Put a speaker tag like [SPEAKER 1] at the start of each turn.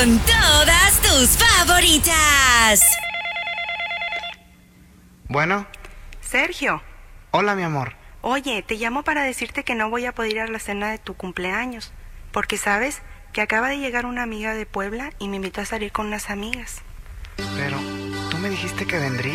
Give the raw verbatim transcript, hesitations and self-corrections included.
[SPEAKER 1] con todas tus favoritas.
[SPEAKER 2] Bueno.
[SPEAKER 3] Sergio.
[SPEAKER 2] Hola, mi amor.
[SPEAKER 3] Oye, te llamo para decirte que no voy a poder ir a la cena de tu cumpleaños, porque sabes que acaba de llegar una amiga de Puebla y me invitó a salir con unas amigas.
[SPEAKER 2] Pero tú me dijiste que vendría.